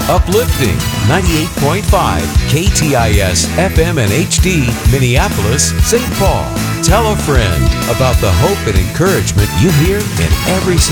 Uplifting 98.5 KTIS FM and HD, Minneapolis, St. Paul. Tell a friend about the hope and encouragement you hear in every